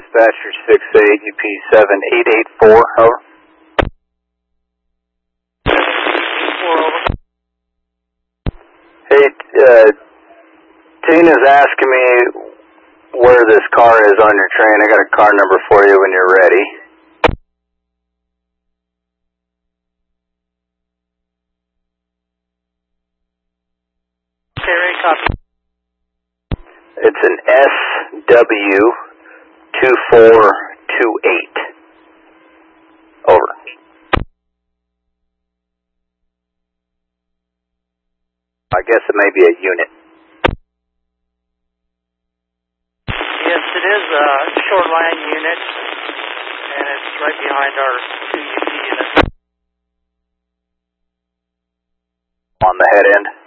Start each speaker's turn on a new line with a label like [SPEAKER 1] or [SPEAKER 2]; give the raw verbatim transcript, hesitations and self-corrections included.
[SPEAKER 1] dispatcher six eight, U P seven eight eight four, over. Hey, uh, Tina's asking me where this car is on your train. I got a car number for you when you're ready.
[SPEAKER 2] Copy.
[SPEAKER 1] It's an S W two four two eight. Over. I guess it may be a unit.
[SPEAKER 2] Yes, it is a shoreline unit, and it's right behind our two U P units.
[SPEAKER 1] On the head end?